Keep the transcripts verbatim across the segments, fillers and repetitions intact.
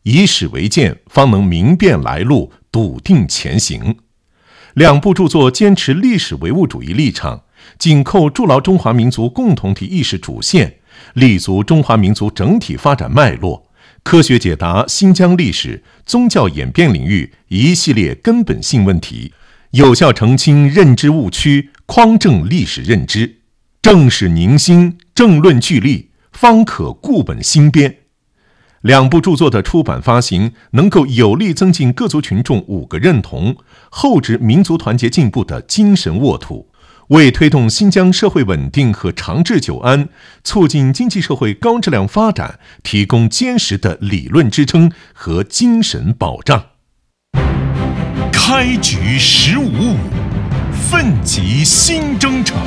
以史为鉴，方能明辨来路，笃定前行。两部著作坚持历史唯物主义立场，紧扣筑牢中华民族共同体意识主线，立足中华民族整体发展脉络，科学解答新疆历史、宗教演变领域一系列根本性问题，有效澄清认知误区，匡正历史认知，正史凝心，政论俱立，方可固本兴编。两部著作的出版发行，能够有力增进各族群众五个认同，厚植民族团结进步的精神沃土，为推动新疆社会稳定和长治久安，促进经济社会高质量发展提供坚实的理论支撑和精神保障。 开局十五五，奋楫新征程。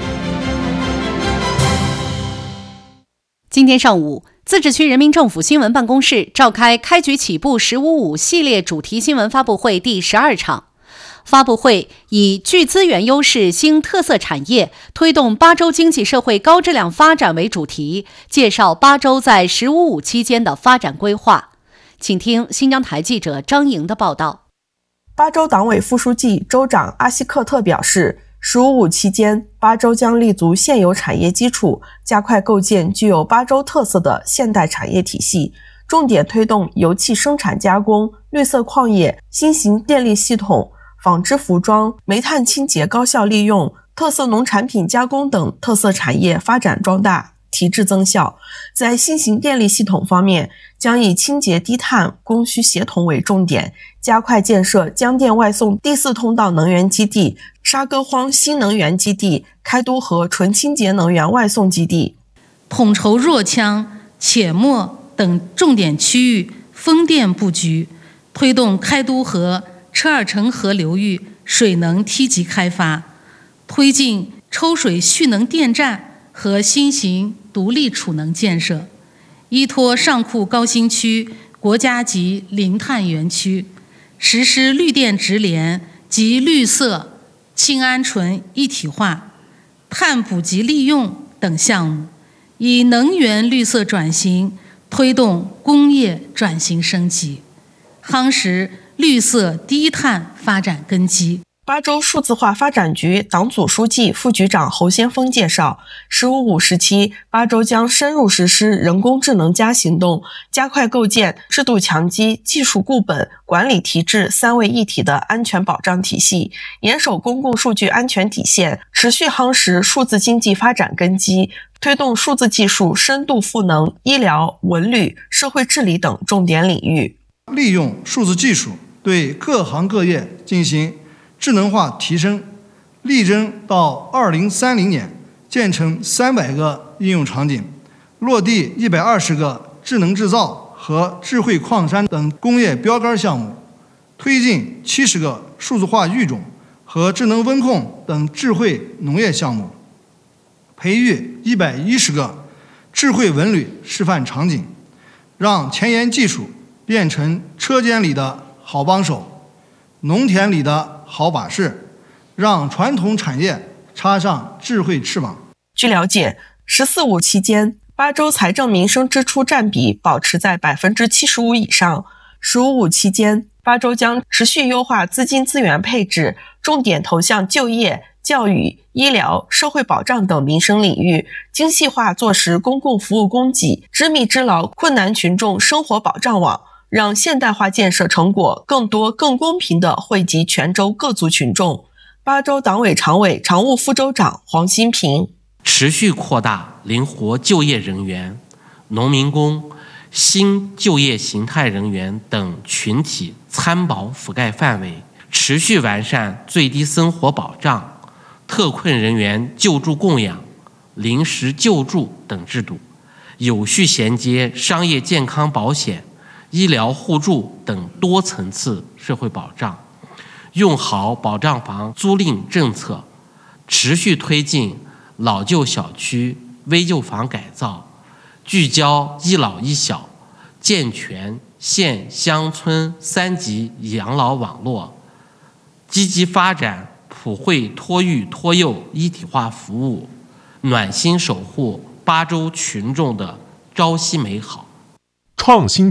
今天上午，自治区人民政府新闻办公室召开开局起步十五五系列主题新闻发布会第十二场。发布会以具资源优势新特色产业，推动巴州经济社会高质量发展为主题，介绍巴州在十五五期间的发展规划。请听新疆台记者张莹的报道。 巴州党委副书记、州长阿西克特表示，十五五期间，巴州将立足现有产业基础，加快构建具有巴州特色的现代产业体系，重点推动油气生产加工、绿色矿业、新型电力系统、纺织服装、煤炭清洁高效利用、特色农产品加工等特色产业发展壮大，提质增效。在新型电力系统方面，将以清洁低碳、供需协同为重点，加快建设江电外送第四通道能源基地、沙戈荒新能源基地、开都河纯清洁能源外送基地， 统筹若羌、且末等重点区域风电布局，推动开都河、车尔城河流域水能梯级开发，推进抽水蓄能电站和新型独立储能建设，依托上库高新区国家级零碳园区，实施绿电直联及绿色氢鹌醇一体化、碳捕集利用等项目，以能源绿色转型推动工业转型升级，夯实绿色低碳发展根基。 巴州数字化发展局党组书记、副局长侯先锋介绍，十五五时期，巴州将深入实施人工智能加行动，加快构建制度强基、技术固本、管理提质三位一体的安全保障体系，严守公共数据安全底线，持续夯实数字经济发展根基，推动数字技术深度赋能医疗、文旅、社会治理等重点领域。 利用数字技术对各行各业进行智能化提升，力争到二零三零年建成三百个应用场景，落地一百二十个智能制造和智慧矿山等工业标杆项目，推进七十个数字化育种和智能温控等智慧农业项目，培育一百一十个智慧文旅示范场景，让前沿技术变成车间里的好帮手，农田里的好把式，让传统产业插上智慧翅膀。 据了解，十四五期间，巴州财政民生支出占比保持在 百分之七十五 以上。十五五期间，巴州将持续优化资金资源配置，重点投向就业、教育、医疗、社会保障等民生领域，精细化做实公共服务供给，织密织牢困难群众生活保障网，让现代化建设成果更多更公平地惠及全州各族群众。巴州党委常委、常务副州长黄新平， 持续扩大灵活就业人员、农民工、新就业形态人员等群体参保覆盖范围，持续完善最低生活保障、特困人员救助供养、临时救助等制度，有序衔接商业健康保险、医疗互助等多层次社会保障，用好保障房租赁政策，持续推进老旧小区危旧房改造，聚焦一老一小，健全县乡村三级养老网络，积极发展普惠托育托幼一体化服务，暖心守护巴州群众的朝夕美好。 创新